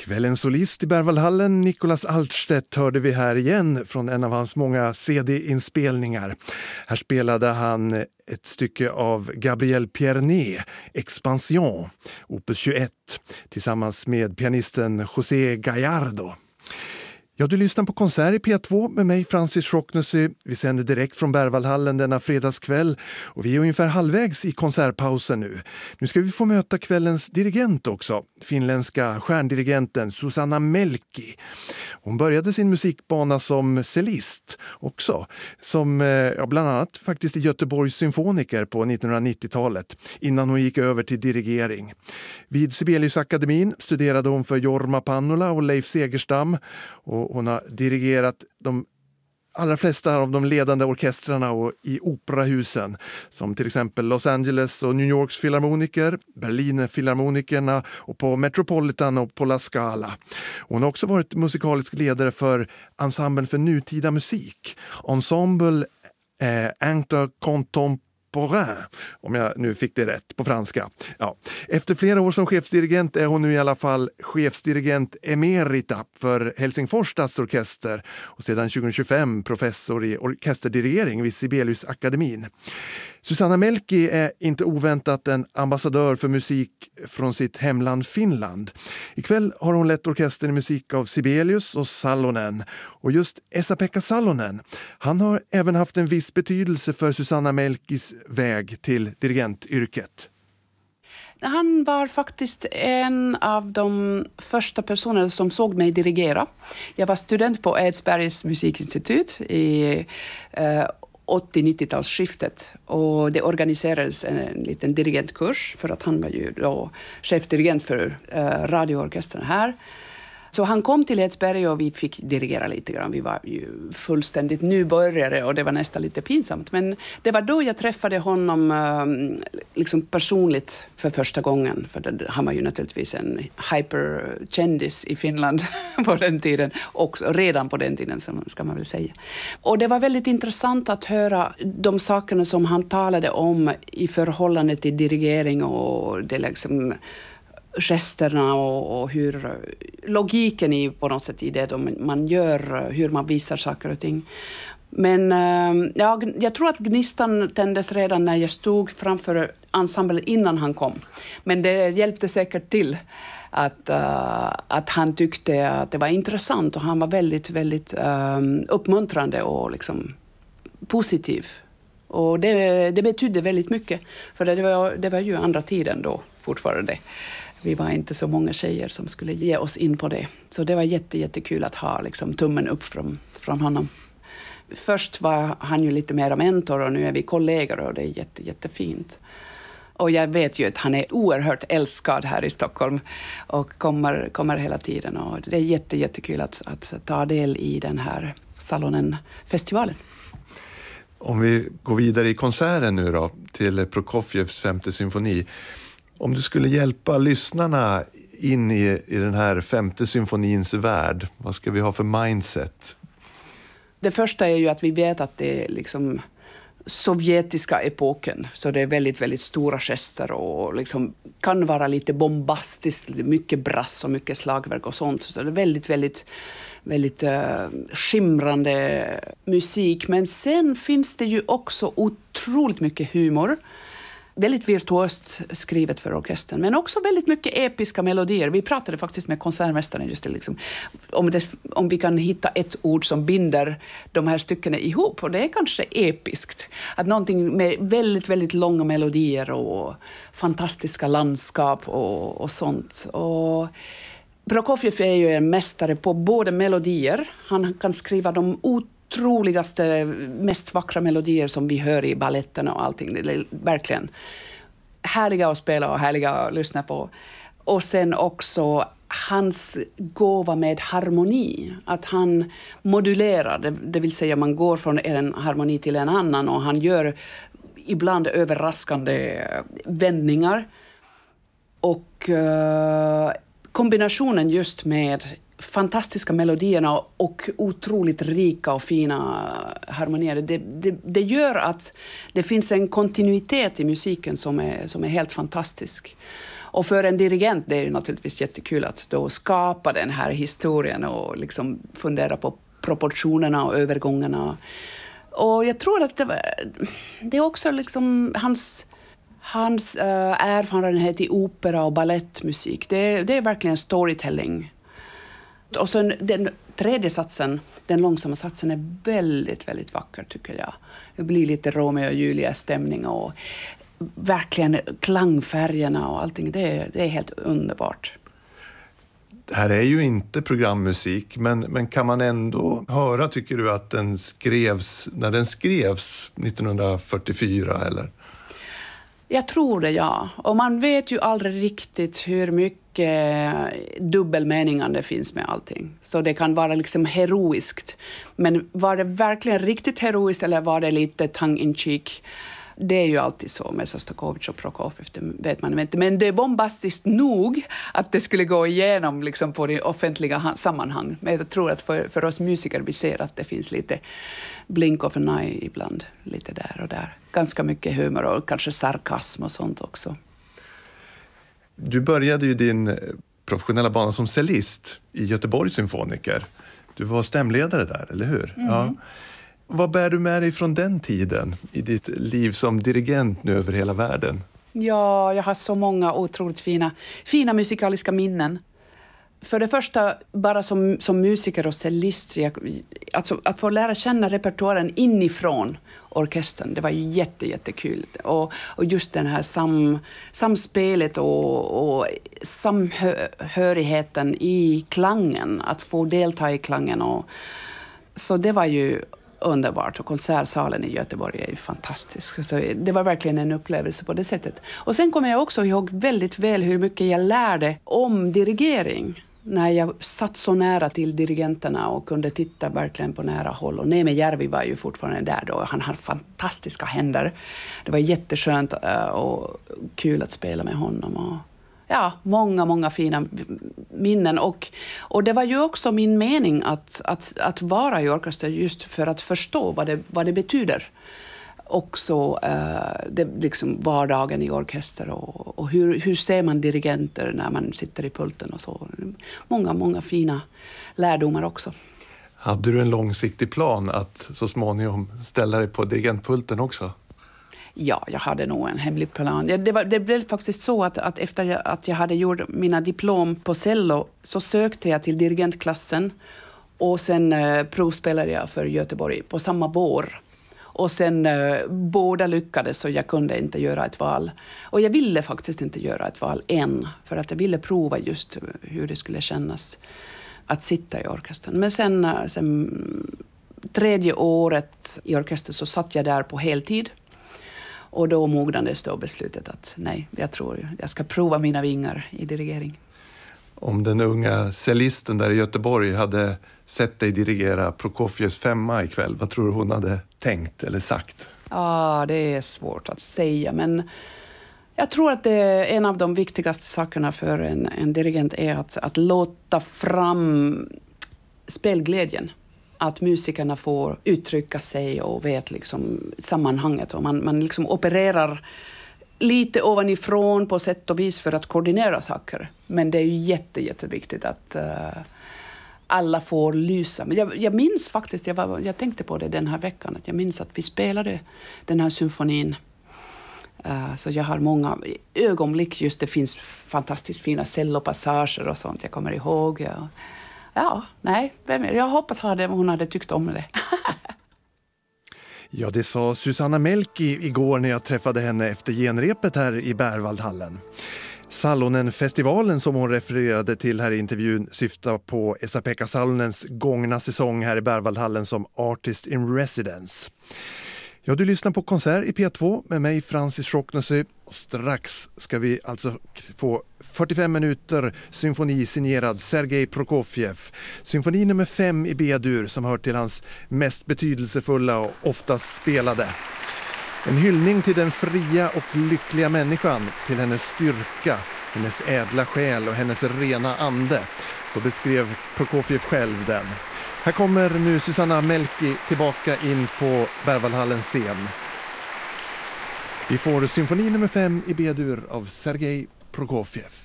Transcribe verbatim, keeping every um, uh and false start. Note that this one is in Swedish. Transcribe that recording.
Kvällens solist i Berwaldhallen, Nicolas Altstedt, hörde vi här igen från en av hans många C D-inspelningar. Här spelade han ett stycke av Gabriel Pierné, Expansion, opus tjugoett, tillsammans med pianisten José Gallardo. Ja, du lyssnar på konsert i P två med mig, Francis Schocknessy. Vi sänder direkt från Berwaldhallen denna fredagskväll och vi är ungefär halvvägs i konsertpausen nu. Nu ska vi få möta kvällens dirigent också, finländska stjärndirigenten Susanna Melki. Hon började sin musikbana som cellist också, som ja, bland annat faktiskt i Göteborgs symfoniker på nittonhundranittiotalet, innan hon gick över till dirigering. Vid Sibeliusakademin studerade hon för Jorma Pannola och Leif Segerstam, och hon har dirigerat de allra flesta av de ledande orkestrarna och i operahusen, som till exempel Los Angeles och New Yorks filharmoniker, Berliner filharmonikerna och på Metropolitan och på La Scala. Hon har också varit musikalisk ledare för ensemblen för nutida musik, Ensemble eh, Intercontemporain, om jag nu fick det rätt på franska. Ja. Efter flera år som chefsdirigent är hon nu i alla fall chefsdirigent emerita för Helsingfors stadsorkester och sedan tjugohundratjugofem professor i orkesterdirigering vid Sibeliusakademin. Susanna Melki är inte oväntat en ambassadör för musik från sitt hemland Finland. Ikväll har hon lett orkestern i musik av Sibelius och Salonen. Och just Esa-Pekka Salonen, han har även haft en viss betydelse för Susanna Melkis väg till dirigentyrket. Han var faktiskt en av de första personerna som såg mig dirigera. Jag var student på Edsbergs musikinstitut i eh, åttio-nittiotalsskiftet, och det organiserades en, en liten dirigentkurs för att han var ju då chefsdirigent för eh, radioorkestern här. Så han kom till Edsberg och vi fick dirigera lite grann. Vi var ju fullständigt nybörjare och det var nästan lite pinsamt. Men det var då jag träffade honom eh, liksom personligt för första gången. För det, han var ju naturligtvis en hyperkändis i Finland på den tiden. Och redan på den tiden, ska man väl säga. Och det var väldigt intressant att höra de sakerna som han talade om i förhållande till dirigering och det liksom gesterna och, och hur logiken i på något sätt i det de, man gör, hur man visar saker och ting. Men ja, jag tror att gnistan tändes redan när jag stod framför ensemblen innan han kom. Men det hjälpte säkert till att, uh, att han tyckte att det var intressant, och han var väldigt, väldigt um, uppmuntrande och liksom positiv. Och det, det betydde väldigt mycket, för det var, det var ju andra tiden då fortfarande. Vi var inte så många tjejer som skulle ge oss in på det. Så det var jätte, jättekul att ha liksom tummen upp från, från honom. Först var han ju lite mer mentor och nu är vi kollegor, och det är jätte, jättefint. Och jag vet ju att han är oerhört älskad här i Stockholm och kommer, kommer hela tiden. Och det är jätte, jättekul att, att ta del i den här Salonen-festivalen. Om vi går vidare i konserten nu då, till Prokofjevs femte symfoni. Om du skulle hjälpa lyssnarna in i, i den här femte symfonins värld, vad ska vi ha för mindset? Det första är ju att vi vet att det är liksom sovjetiska epoken, så det är väldigt, väldigt stora gester och liksom kan vara lite bombastiskt, mycket brass och mycket slagverk och sånt. Så det är väldigt, väldigt, väldigt uh, skimrande musik. Men sen finns det ju också otroligt mycket humor. Väldigt virtuöst skrivet för orkestern, men också väldigt mycket episka melodier. Vi pratade faktiskt med konsertmästaren just det, liksom, om, det, om vi kan hitta ett ord som binder de här styckena ihop, och det är kanske episkt. Att någonting med väldigt, väldigt långa melodier och fantastiska landskap och, och sånt. Och Prokofjev är ju en mästare på både melodier, han kan skriva de otroligaste, mest vackra melodier som vi hör i balletterna och allting. Det är verkligen härliga att spela och härliga att lyssna på. Och sen också hans gåva med harmoni. Att han modulerar, det, det vill säga man går från en harmoni till en annan, och han gör ibland överraskande vändningar. Och uh, kombinationen just med fantastiska melodierna och otroligt rika och fina harmonier. Det, det, det gör att det finns en kontinuitet i musiken som är, som är helt fantastisk. Och för en dirigent det är det naturligtvis jättekul att då skapa den här historien och liksom fundera på proportionerna och övergångarna. Och jag tror att det, var, det är också liksom hans, hans uh, erfarenhet i opera och ballettmusik. Det, det är verkligen storytelling. Och sen den tredje satsen, den långsamma satsen, är väldigt, väldigt vacker tycker jag. Det blir lite Romeo och Julia stämning och verkligen klangfärgerna och allting. Det är, det är helt underbart. Det här är ju inte programmusik, men, men kan man ändå höra, tycker du, att den skrevs när den skrevs nittonhundrafyrtiofyra eller? Jag tror det, ja. Och man vet ju aldrig riktigt hur mycket dubbelmeningar det finns med allting. Så det kan vara liksom heroiskt. Men var det verkligen riktigt heroiskt eller var det lite tongue-in-cheek? Det är ju alltid så med Sostakovich och Prokofiev, det vet man inte. Men det är bombastiskt nog att det skulle gå igenom liksom på det offentliga sammanhang. Men jag tror att för, för oss musiker vi ser att det finns lite blink of an eye ibland. Lite där och där. Ganska mycket humor och kanske sarkasm och sånt också. Du började ju din professionella bana som cellist i Göteborgs symfoniker. Du var stämledare där, eller hur? Mm. Ja. Vad bär du med dig från den tiden i ditt liv som dirigent nu över hela världen? Ja, jag har så många otroligt fina, fina musikaliska minnen. För det första, bara som, som musiker och cellist, jag, alltså, att få lära känna repertoaren inifrån orkestern, det var ju jätte, jättekul. Och, och just den här sam, samspelet och, och samhörigheten i klangen, att få delta i klangen. Och, så det var ju underbart, och konsertsalen i Göteborg är ju fantastisk. Så det var verkligen en upplevelse på det sättet. Och sen kommer jag också ihåg väldigt väl hur mycket jag lärde om dirigering när jag satt så nära till dirigenterna och kunde titta verkligen på nära håll. Och Neeme Järvi var ju fortfarande där då. Han har fantastiska händer. Det var jätteskönt och kul att spela med honom. Och ja, många, många fina minnen. Och, och det var ju också min mening att, att, att vara i orkester just för att förstå vad det, vad det betyder. Också uh, det, liksom vardagen i orkester och, och hur, hur ser man dirigenter när man sitter i pulten och så. Många, många fina lärdomar också. Hade du en långsiktig plan att så småningom ställa dig på dirigentpulten också? Ja, jag hade nog en hemlig plan. Det, var, det blev faktiskt så att, att efter jag, att jag hade gjort mina diplom på cello så sökte jag till dirigentklassen och sen eh, provspelade jag för Göteborg på samma vår. Och sen eh, båda lyckades så jag kunde inte göra ett val. Och jag ville faktiskt inte göra ett val än för att jag ville prova just hur det skulle kännas att sitta i orkestern. Men sen, sen tredje året i orkestern så satt jag där på heltid. Och då mognades då beslutet att nej, jag tror jag ska prova mina vingar i dirigering. Om den unga cellisten där i Göteborg hade sett dig dirigera Prokofievs femma ikväll, vad tror du hon hade tänkt eller sagt? Ja, det är svårt att säga, men jag tror att det är en av de viktigaste sakerna för en, en dirigent är att, att låta fram spelglädjen. Att musikerna får uttrycka sig och vet liksom sammanhanget. Och man, man liksom opererar lite ovanifrån på sätt och vis för att koordinera saker. Men det är ju jätte, jätteviktigt att uh, alla får lysa. Men jag, jag minns faktiskt, jag, var, jag tänkte på det den här veckan, att jag minns att vi spelade den här symfonin. Uh, så jag har många ögonblick, just det finns fantastiskt fina cellopassager och sånt jag kommer ihåg. Ja. Ja, nej. Jag hoppas att hon hade tyckt om det. Ja, det sa Susanna Melki igår när jag träffade henne efter genrepet här i Berwaldhallen. Salonen-festivalen som hon refererade till här i intervjun syftar på Esa-Pekka Salonens gångna säsong här i Berwaldhallen som Artist in Residence. Ja, du lyssnar på Konsert i P två med mig Francis Schocknessy. Och strax ska vi alltså få fyrtiofem minuter symfoni signerad Sergej Prokofiev. Symfoni nummer fem i B-dur som hör till hans mest betydelsefulla och oftast spelade. En hyllning till den fria och lyckliga människan, till hennes styrka, hennes ädla själ och hennes rena ande. Så beskrev Prokofiev själv den. Här kommer nu Susanna Melki tillbaka in på Berwaldhallens scen. Vi får symfoni nummer fem i B-dur av Sergej Prokofjev.